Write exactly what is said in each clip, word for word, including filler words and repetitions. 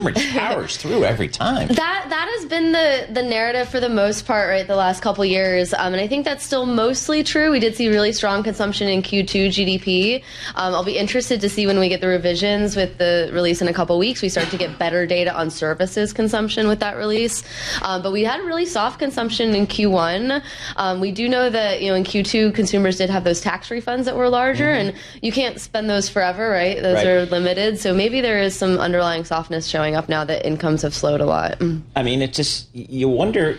powers through every time. That that has been the the narrative for the most part, right, the last couple years, um, and I think that's still mostly true. We did see really strong consumption in Q two G D P. Um, I'll be interested to see when we get the revisions with the release in a couple weeks. We start to get better data on services consumption with that release, um, but we had really soft consumption in Q one. Um, we do know that you know in Q two consumers did have those tax refunds that were larger, mm-hmm. and you can't spend those forever, right? Those right. are limited, so maybe there is some underlying softness showing up now that incomes have slowed a lot. I mean, it just, you wonder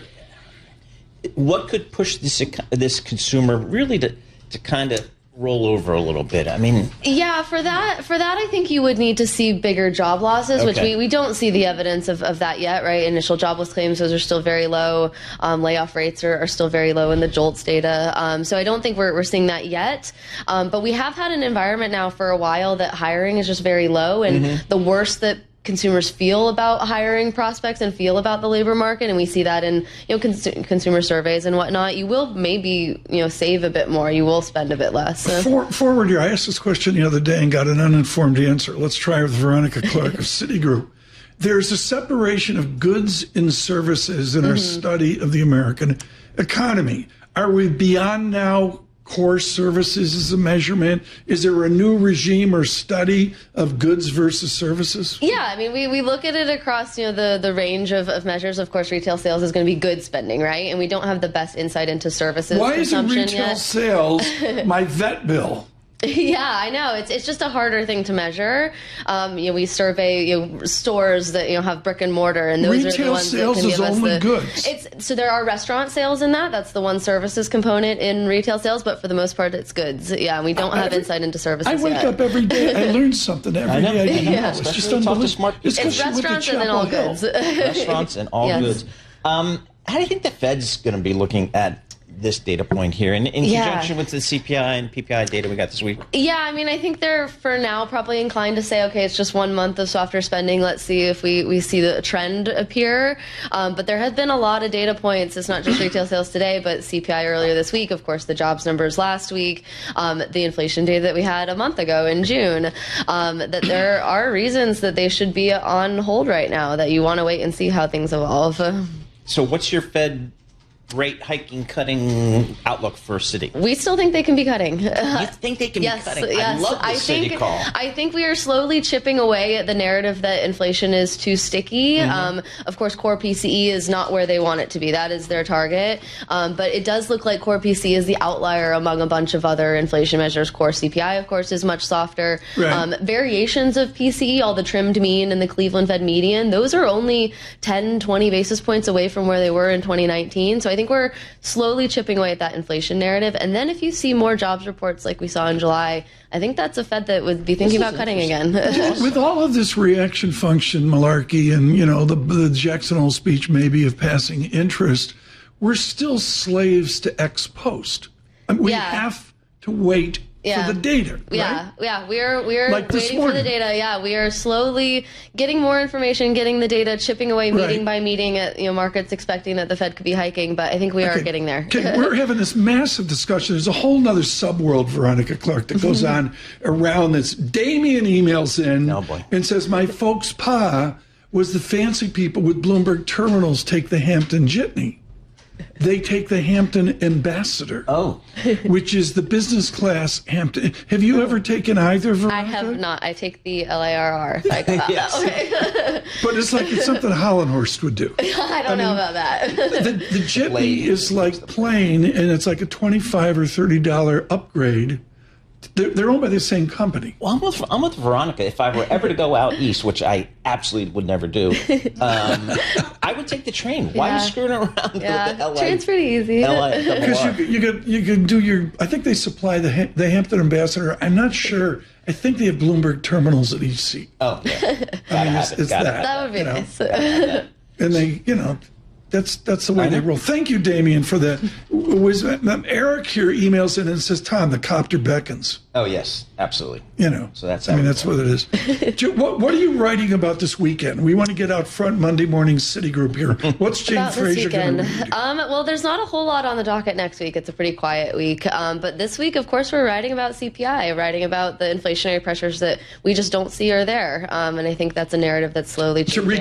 what could push this this consumer really to, to kind of roll over a little bit. I mean, yeah, for that, for that, I think you would need to see bigger job losses, okay. which we, we don't see the evidence of, of that yet, right? Initial jobless claims, those are still very low. Um, layoff rates are, are still very low in the JOLTS data. Um, so I don't think we're, we're seeing that yet. Um, but we have had an environment now for a while that hiring is just very low, and mm-hmm. the worse that consumers feel about hiring prospects and feel about the labor market, and we see that in you know cons- consumer surveys and whatnot, you will maybe you know save a bit more, you will spend a bit less. For, forward here, I asked this question the other day and got an uninformed answer. Let's try with Veronica Clark of Citigroup. There's a separation of goods and services in our mm-hmm. study of the American economy. Are we beyond now core services as a measurement? Is there a new regime or study of goods versus services? Yeah, I mean, we, we look at it across, you know, the, the range of, of measures. Of course, retail sales is going to be good spending, right? And we don't have the best insight into services Why consumption isn't retail yet. sales my vet bill? Yeah, I know. It's it's just a harder thing to measure. Um, you know, we survey you know, stores that you know have brick and mortar, and those retail are the ones sales that can is give us only the goods. It's so there are restaurant sales in that. That's the one services component in retail sales, but for the most part, it's goods. Yeah, we don't have every, insight into services. I wake yet. up every day. I learn something every I know. day. I Yeah, know. It's just unbelievable. It's, it's restaurants and then all goods. Restaurants and all yes. goods. Um, how do you think the Fed's going to be looking at this data point here in, in yeah. conjunction with the C P I and P P I data we got this week? Yeah, I mean, I think they're, for now, probably inclined to say, okay, it's just one month of softer spending. Let's see if we, we see the trend appear. Um, but there has been a lot of data points. It's not just retail sales today, but C P I earlier this week, of course, the jobs numbers last week, um, the inflation data that we had a month ago in June, um, that there are reasons that they should be on hold right now, that you want to wait and see how things evolve. So what's your Fed rate hiking, cutting outlook for Citi? We still think they can be cutting. You think they can yes, be cutting? Yes. I love the I Citi think, call. I think we are slowly chipping away at the narrative that inflation is too sticky. Mm-hmm. Um, of course, core P C E is not where they want it to be. That is their target. Um, but it does look like core P C E is the outlier among a bunch of other inflation measures. Core C P I, of course, is much softer. Right. Um, variations of P C E, all the trimmed mean and the Cleveland Fed median, those are only ten, twenty basis points away from where they were in twenty nineteen. So I think we're slowly chipping away at that inflation narrative. And then if you see more jobs reports like we saw in July, I think that's a Fed that would be thinking about cutting again. With all of this reaction function malarkey and, you know, the, the Jackson Hole speech maybe of passing interest, we're still slaves to ex post. I mean, we yeah. have to wait yeah. for the data, right? Yeah, yeah, we're we're like waiting for the data. Yeah, we are slowly getting more information, getting the data, chipping away meeting right. by meeting at you know markets expecting that the Fed could be hiking, but I think we okay. are getting there. Okay, we're having this massive discussion. There's a whole nother subworld, Veronica Clark, that goes on around this. Damien emails in oh boy. and says, my folks' pa was the fancy people with Bloomberg Terminals take the Hampton Jitney. They take the Hampton Ambassador, oh, which is the business class Hampton. Have you ever taken either, Veronica? I have not. I take the L A R R. If I go out yes. that way. But it's like it's something Hollenhorst would do. I don't I mean, know about that. The, the Jitney is like plain, and it's like a twenty-five or thirty dollar upgrade. They're, they're owned by the same company. Well, I'm with, I'm with Veronica. If I were ever to go out east, which I absolutely would never do, um, I would take the train. Why yeah. are you screwing around yeah. with the L A? Train's pretty easy. L A Because you, you could you can do your. I think they supply the the Hampton Ambassador. I'm not sure. I think they have Bloomberg Terminals at each seat. Oh, yeah. I mean, it's, it's that. That would be you know? nice. And they, you know, That's that's the way they roll. Thank you, Damien, for that. Was um, Eric here emails in and says, "Tom, the copter beckons." Oh yes, absolutely. You know, so that's. I mean, that's what it is. what, what are you writing about this weekend? We want to get out front Monday morning Citigroup here. What's Jane about Fraser going to read? Um, well, there's not a whole lot on the docket next week. It's a pretty quiet week. Um, but this week, of course, we're writing about C P I, writing about the inflationary pressures that we just don't see are there. Um, and I think that's a narrative that's slowly changing.